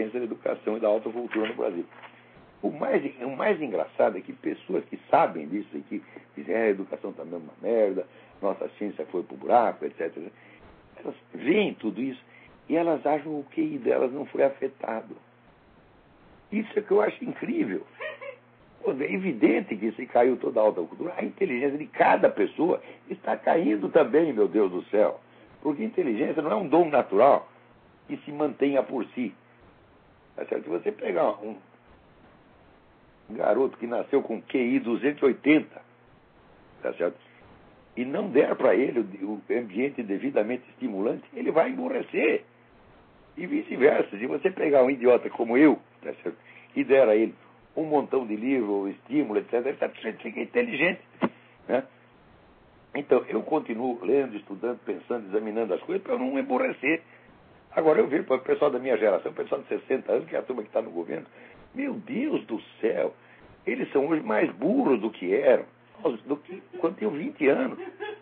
inteligência da educação e da alta cultura no Brasil. O mais engraçado é que pessoas que sabem disso e que dizem a educação está mesmo uma merda, nossa ciência foi pro buraco, etc. Elas veem tudo isso e elas acham que o QI delas não foi afetado. Isso é que eu acho incrível. É evidente que se caiu toda a alta cultura, a inteligência de cada pessoa está caindo também, meu Deus do céu. Porque inteligência não é um dom natural que se mantenha por si. Tá certo? Se você pegar um garoto que nasceu com QI 280, tá certo? E não der para ele o ambiente devidamente estimulante, ele vai emburrecer. E vice-versa. Se você pegar um idiota como eu, tá certo? E der a ele um montão de livro, estímulo, etc., ele fica inteligente. Né? Então, eu continuo lendo, estudando, pensando, examinando as coisas para eu não emburrecer. Agora, eu vejo para o pessoal da minha geração, o pessoal de 60 anos, que é a turma que está no governo, meu Deus do céu, eles são hoje mais burros do que eram, do que quando tinham 20 anos.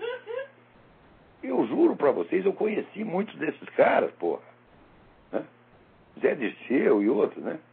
Eu juro para vocês, eu conheci muitos desses caras, porra. Né? Zé Dirceu e outros, né?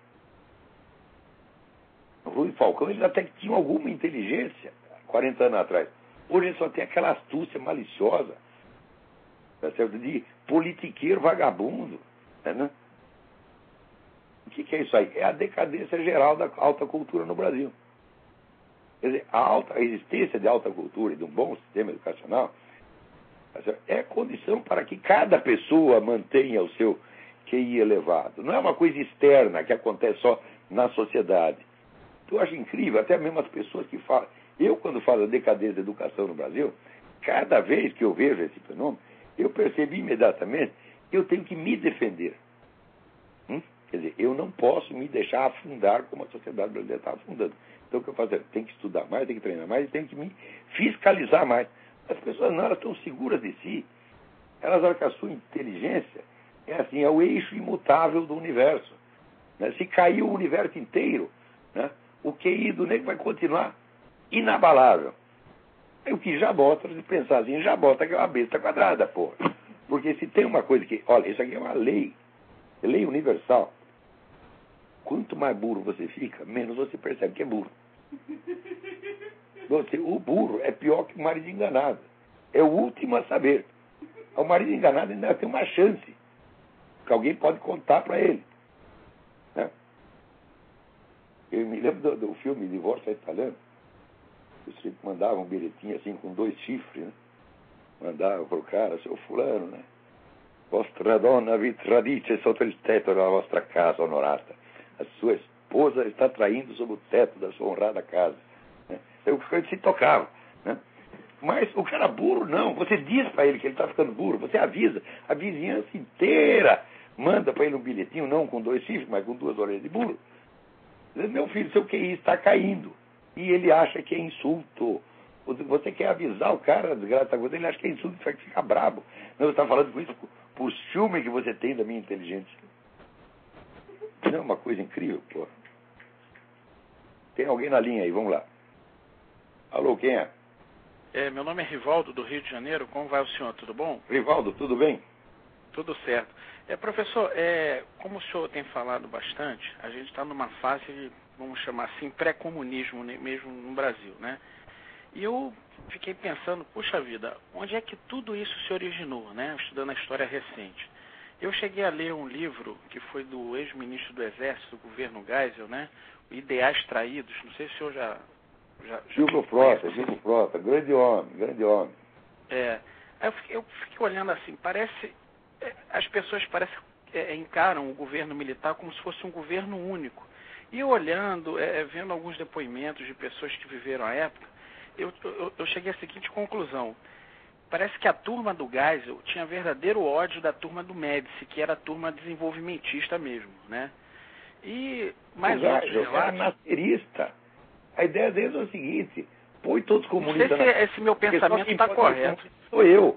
Rui Falcão, eles até que tinham alguma inteligência 40 anos atrás. Hoje eles só tem aquela astúcia maliciosa, tá certo? De politiqueiro vagabundo. Né? O que é isso aí? É a decadência geral da alta cultura no Brasil. Quer dizer, a existência de alta cultura e de um bom sistema educacional, tá certo? É condição para que cada pessoa mantenha o seu QI elevado. Não é uma coisa externa que acontece só na sociedade. Eu acho incrível, até mesmo as pessoas que falam. Eu, quando falo da decadência da educação no Brasil, cada vez que eu vejo esse fenômeno, eu percebi imediatamente que eu tenho que me defender. Quer dizer, eu não posso me deixar afundar como a sociedade brasileira está afundando. Então, o que eu faço é, tenho que estudar mais, tenho que treinar mais e tenho que me fiscalizar mais. As pessoas não, elas estão seguras de si. Elas acham que a sua inteligência é assim, é o eixo imutável do universo. Né? Se cair o universo inteiro, né? O QI do negro vai continuar inabalável. É o que já bota, se pensar assim, já bota que é uma besta quadrada, porra. Porque se tem uma coisa que, olha, isso aqui é uma lei universal. Quanto mais burro você fica, menos você percebe que é burro. O burro é pior que o marido enganado. É o último a saber. O marido enganado ainda tem uma chance, que alguém pode contar para ele. Né? Eu me lembro do filme Divórcio Italiano. Você mandava um bilhetinho assim com 2 chifres, né? Mandava pro cara, seu fulano, né? Vostra donna vi tradice sotto il tetto della vostra casa onorata. A sua esposa está traindo sob o teto da sua honrada casa. Né? Eu se tocava. Né? Mas o cara burro não. Você diz para ele que ele está ficando burro. Você avisa. A vizinhança inteira manda para ele um bilhetinho, não com 2 chifres, mas com 2 orelhas de burro. Meu filho, seu QI está caindo. E ele acha que é insulto. Você quer avisar o cara, desgraça, ele acha que é insulto, vai ficar brabo. Não, você está falando com isso por ciúme que você tem da minha inteligência. Não é uma coisa incrível, pô. Tem alguém na linha aí, vamos lá. Alô, quem é? Meu nome é Rivaldo, do Rio de Janeiro. Como vai o senhor? Tudo bom? Rivaldo, tudo bem? Tudo certo. Professor, como o senhor tem falado bastante, a gente está numa fase de, vamos chamar assim, pré-comunismo mesmo no Brasil, né? E eu fiquei pensando, puxa vida, onde é que tudo isso se originou, né? Estudando a história recente. Eu cheguei a ler um livro que foi do ex-ministro do Exército, do governo Geisel, né? Ideais Traídos. Não sei se o senhor já Gildo Frota, grande homem, grande homem. Eu fiquei olhando assim, as pessoas encaram o governo militar como se fosse um governo único. E eu olhando, vendo alguns depoimentos de pessoas que viveram a época, eu cheguei à seguinte conclusão. Parece que a turma do Geisel tinha verdadeiro ódio da turma do Médici, que era a turma desenvolvimentista mesmo, né? E mais outros relatos... era nascerista. A ideia deles é o seguinte, põe todos os comunistas... Não sei se esse meu pensamento está correto. Sou eu.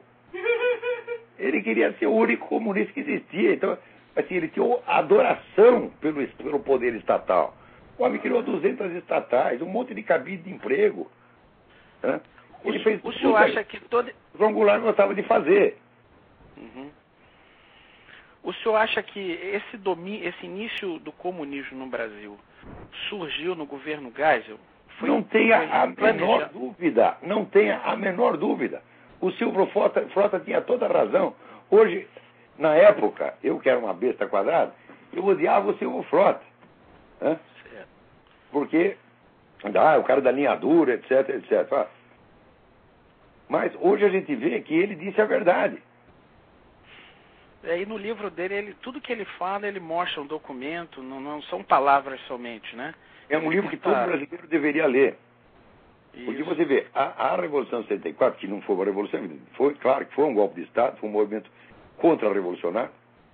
Ele queria ser o único comunista que existia. Então, assim, ele tinha adoração pelo poder estatal. O homem criou 200 estatais, um monte de cabide de emprego. Né? Ele fez o senhor acha que todo... João Goulart gostava de fazer. Uhum. O senhor acha que esse início do comunismo no Brasil surgiu no governo Geisel? Não tenha a menor dúvida, não tenha a menor dúvida. O Silvio Frota tinha toda a razão. Hoje, na época, eu que era uma besta quadrada, eu odiava o Silvio Frota. Né? Porque, o cara da linha dura, etc, etc. Mas hoje a gente vê que ele disse a verdade. E no livro dele, tudo que ele fala, ele mostra um documento, não são palavras somente, né? É um livro que todo brasileiro deveria ler. Isso. Porque você vê, a Revolução de 64, que não foi uma revolução, foi, claro que foi um golpe de Estado, foi um movimento contra-revolucionário,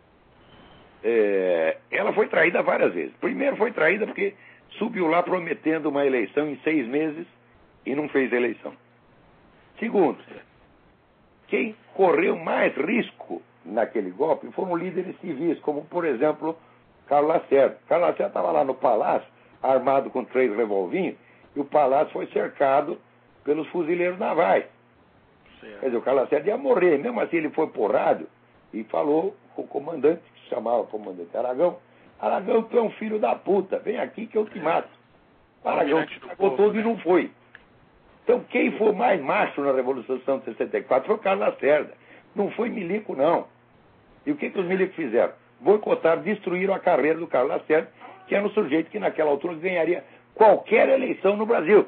ela foi traída várias vezes. Primeiro foi traída porque subiu lá prometendo uma eleição em 6 meses e não fez a eleição. Segundo, quem correu mais risco naquele golpe foram líderes civis, como, por exemplo, Carlos Lacerda. Carlos Lacerda estava lá no palácio, armado com 3 revolvinhos, e o palácio foi cercado pelos fuzileiros navais. Certo. Quer dizer, o Carlos Lacerda ia morrer. Mesmo assim, ele foi por rádio e falou com o comandante, que se chamava comandante Aragão: Aragão, tu é um filho da puta, vem aqui que eu te mato. Aragão ficou todo e não foi. Então, quem foi mais macho na Revolução de 64 foi o Carlos Lacerda. Não foi milico, não. E o que os milicos fizeram? Boicotaram, destruíram a carreira do Carlos Lacerda, que era um sujeito que naquela altura ganharia qualquer eleição no Brasil.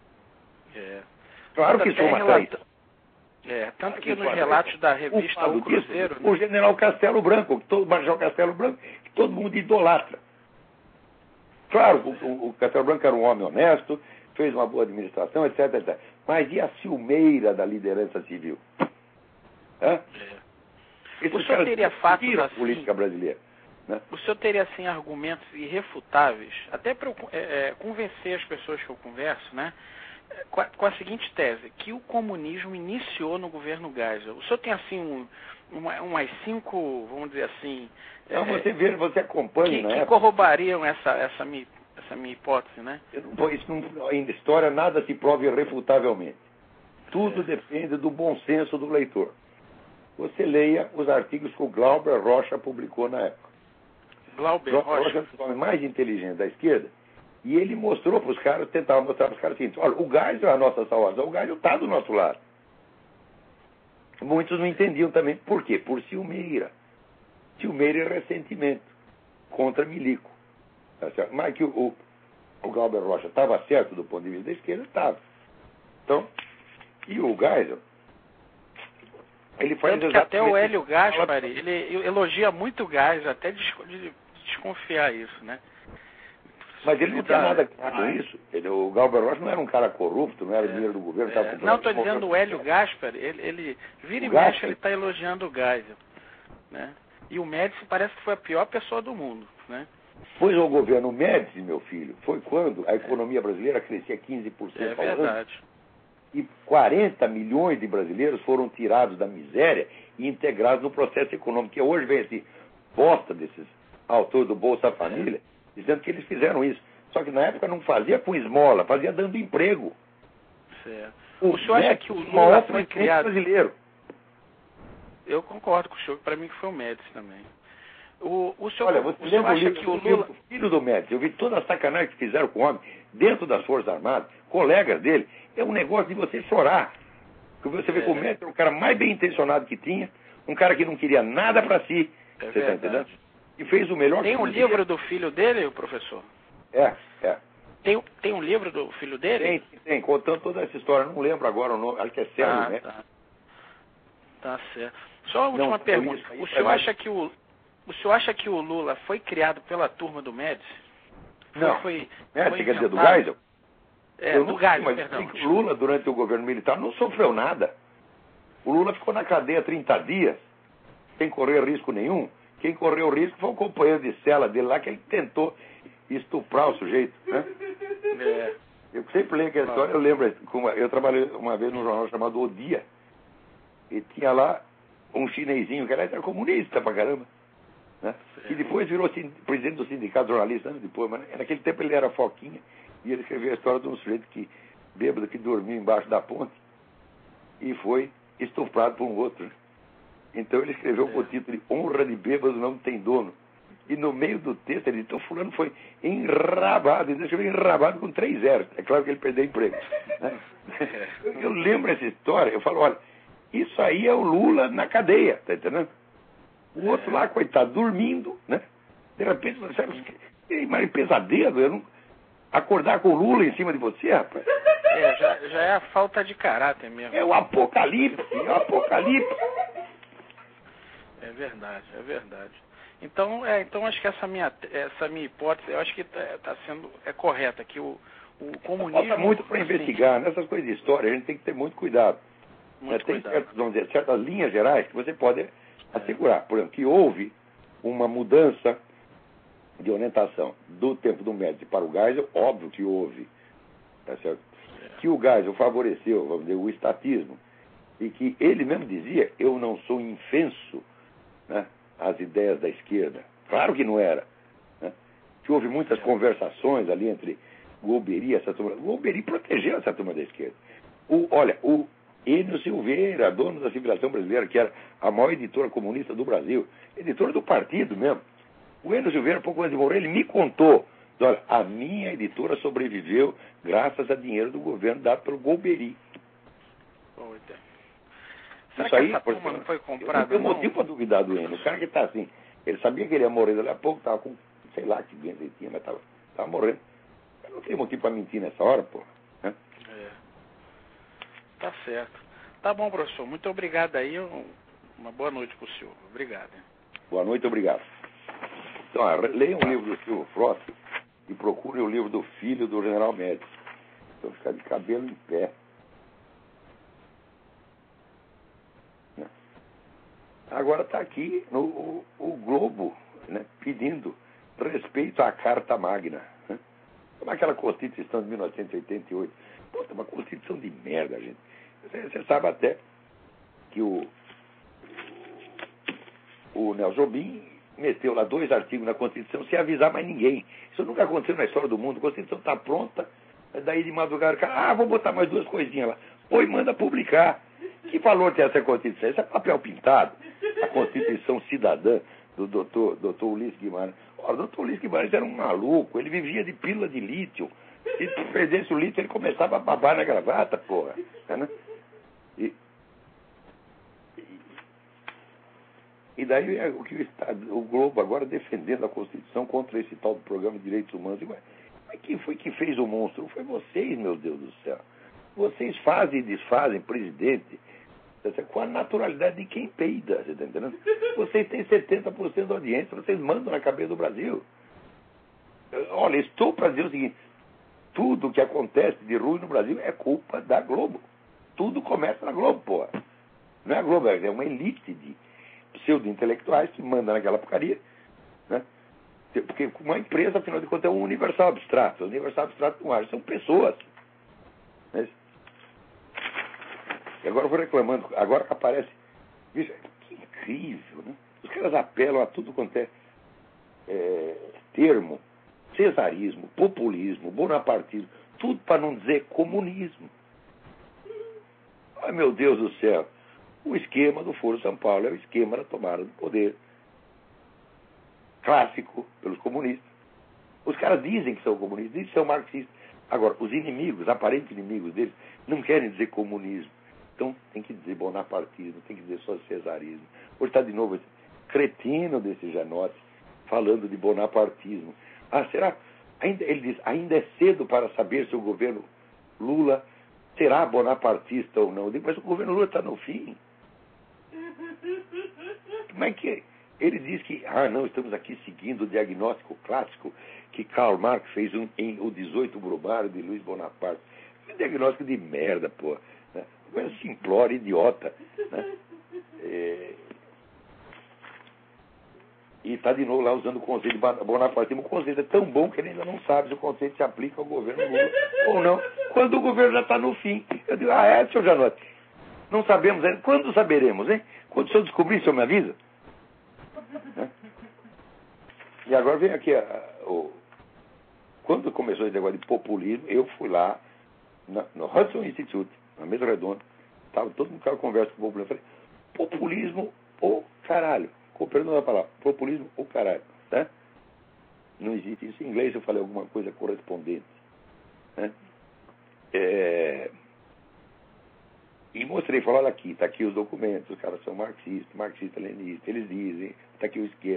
Claro que isso é uma traição. Tanto que nos relatos da revista O Cruzeiro... O general Castelo Branco, o Marechal Castelo Branco, que todo mundo idolatra. Claro, o Castelo Branco era um homem honesto, fez uma boa administração, etc, etc. Mas e a ciumeira da liderança civil? O senhor teria fatos assim, política brasileira, né? O senhor teria assim argumentos irrefutáveis, até para convencer as pessoas que eu converso, né? Com a seguinte tese, que o comunismo iniciou no governo Geisel. O senhor tem assim umas 5, vamos dizer assim... Não, você acompanha, que corrobariam essa minha hipótese, né? Em história nada se prova irrefutavelmente. Tudo depende do bom senso do leitor. Você leia os artigos que o Glauber Rocha publicou na época. Glauber Rocha é o homem mais inteligente da esquerda, e ele mostrou para os caras, tentava mostrar para os caras o seguinte: olha, o Geisel é a nossa salvação, o Geisel está do nosso lado. Muitos não entendiam também. Por quê? Por ciumeira. Ciumeira e ressentimento contra milico. Tá certo? Mas que o Glauber Rocha estava certo do ponto de vista da esquerda, estava. Então, e o Geisel, ele faz exatamente... Até o Hélio Gaspari, ele elogia muito o Geisel, até de desconfiar isso, né? Mas ele não tinha nada a ver com isso. O Glauber Rocha não era um cara corrupto, não era dinheiro do governo. Não, estou dizendo o Hélio Gaspari, ele vira e mexe, ele está elogiando o Geisel, né? E o Médici parece que foi a pior pessoa do mundo, né? Pois o governo Médici, meu filho, foi quando a economia brasileira crescia 15% ao ano. Verdade. E 40 milhões de brasileiros foram tirados da miséria e integrados no processo econômico. Que hoje vem esse bosta desses autores do Bolsa Família, dizendo que eles fizeram isso. Só que na época não fazia com esmola, fazia dando emprego. Certo. O senhor acha que o Lula foi criado... brasileiro? Eu concordo com o senhor, para mim que foi o Médici também. O senhor, olha, você lembra o livro que o Lula... filho do Médici? Eu vi toda a sacanagem que fizeram com o homem dentro das Forças Armadas, colegas dele. É um negócio de você chorar. Porque você vê que o Médici era o cara mais bem intencionado que tinha, um cara que não queria nada para si. Você está entendendo? E fez o melhor. Tem um livro do filho dele, professor? Tem um livro do filho dele? Tem, contando toda essa história. Não lembro agora o nome, acho que é Sérgio, né? Tá certo. Só uma última pergunta. O senhor acha que o Lula foi criado pela turma do Médici? Médici quer dizer do Geisel? Do Geisel, perdão. O Lula, durante o governo militar, não sofreu nada. O Lula ficou na cadeia 30 dias, sem correr risco nenhum. Quem correu risco foi o companheiro de cela dele lá, que ele tentou estuprar o sujeito, né? Eu sempre leio aquela história, eu lembro, eu trabalhei uma vez num jornal chamado O Dia, e tinha lá um chinesinho, que era comunista pra caramba, né? E depois virou presidente do sindicato jornalista, anos depois, mas naquele tempo ele era foquinha, e ele escreveu a história de um sujeito bêbado que dormiu embaixo da ponte e foi estuprado por um outro. Então ele escreveu com o título de Honra de Bêbado Não Tem Dono. E no meio do texto ele disse, então fulano foi enrabado. Ele escreveu enrabado com 3 zeros. É claro que ele perdeu emprego. Né? Eu lembro essa história, eu falo, olha, isso aí é o Lula na cadeia, tá entendendo? O outro lá, coitado, dormindo, né? De repente, você sabe, mas pesadelo, eu não... acordar com o Lula em cima de você, rapaz. Já é a falta de caráter mesmo. É o apocalipse, é o apocalipse. É verdade, é verdade. Então acho que essa minha hipótese, eu acho que está sendo correta, que o comunismo... Falta muito para investigar. Nessas coisas de história, a gente tem que ter muito cuidado. Tem certas linhas gerais que você pode assegurar. Por exemplo, que houve uma mudança de orientação do tempo do Médici para o Geisel, óbvio que houve. Tá certo? Que o Geisel favoreceu, vamos dizer, o estatismo, e que ele mesmo dizia, eu não sou infenso, né, às ideias da esquerda. Claro que não era. Né? Que houve muitas conversações ali entre Golbery e essa turma. Golbery protegeu essa turma da esquerda. O Enio Silveira, dono da Civilização Brasileira, que era a maior editora comunista do Brasil, editora do partido mesmo. O Enio Silveira, pouco antes de morrer, ele me contou, olha, a minha editora sobreviveu graças a dinheiro do governo dado pelo Golbery. Será isso que aí, essa turma não foi comprada? Não tem motivo para duvidar do Enio. O cara que está assim, ele sabia que ele ia morrer dali a pouco, estava com, sei lá que doença ele tinha, mas estava morrendo. Não tem motivo para mentir nessa hora, pô. Né? Tá certo. Tá bom, professor. Muito obrigado aí. Uma boa noite para o senhor. Obrigado. Boa noite, obrigado. Então, leia um livro do Silvio Frota e procure o livro do filho do General Médici. Então, ficar de cabelo em pé. Agora está aqui o Globo, né, pedindo respeito à Carta Magna. Né? Como aquela Constituição de 1988. Puta, uma Constituição de merda, gente. Você sabe até que o Nelson Jobim meteu lá 2 artigos na Constituição sem avisar mais ninguém. Isso nunca aconteceu na história do mundo. A Constituição está pronta, daí de madrugada o cara, vou botar mais 2 coisinhas lá. Põe e manda publicar. Que valor tem essa Constituição? Isso é papel pintado. A Constituição Cidadã do doutor Ulisses Guimarães. O doutor Ulisses Guimarães era um maluco, ele vivia de pílula de lítio. Se perdesse o lítio, ele começava a babar na gravata, porra. Né? E daí o Globo agora defendendo a Constituição contra esse tal do Programa de Direitos Humanos. Mas quem foi que fez o monstro? Foi vocês, meu Deus do céu. Vocês fazem e desfazem, presidente, com a naturalidade de quem peida, você está entendendo? Vocês têm 70% da audiência, vocês mandam na cabeça do Brasil. Olha, estou para dizer o seguinte, tudo que acontece de ruim no Brasil é culpa da Globo. Tudo começa na Globo, porra. Não é a Globo, é uma elite de pseudo-intelectuais que manda naquela porcaria, né? Porque uma empresa, afinal de contas, é um universal abstrato. O universal abstrato não age, são pessoas. Né? E agora eu vou reclamando, agora aparece. Veja, que incrível, né? Os caras apelam a tudo quanto é termo, cesarismo, populismo, bonapartismo, tudo para não dizer comunismo. Ai, meu Deus do céu. O esquema do Foro São Paulo é o esquema da tomada do poder clássico pelos comunistas. Os caras dizem que são comunistas, dizem que são marxistas. Agora, os inimigos, aparentes inimigos deles, não querem dizer comunismo. Então, tem que dizer bonapartismo, tem que dizer só cesarismo. Hoje está de novo esse cretino desse Janotti falando de bonapartismo. Será? Ele diz, ainda é cedo para saber se o governo Lula será bonapartista ou não. Eu digo, mas o governo Lula está no fim. Como é que ele diz que, não, estamos aqui seguindo o diagnóstico clássico que Karl Marx fez em O 18 Brumário de Luiz Bonaparte. É um diagnóstico de merda, pô. Né? Coisa simplória, idiota. Né? E está de novo lá usando o conceito de bonapartismo. O conceito é tão bom que ele ainda não sabe se o conceito se aplica ao governo Lula ou não. Quando o governo já está no fim. Eu digo, senhor Janotti, não sabemos ainda. Quando saberemos, hein? Quando o senhor descobrir, o senhor me avisa? Né? E agora vem aqui, quando começou esse negócio de populismo, eu fui lá no Hudson Institute, na mesa redonda, todo mundo que conversa com o populismo. Eu falei, populismo ou caralho. Com perdão da palavra, populismo ou caralho. Né? Não existe isso. Em inglês eu falei alguma coisa correspondente. Né? E mostrei, falei, olha aqui, está aqui os documentos, os caras são marxistas, marxistas-leninistas, eles dizem, está aqui o esquema.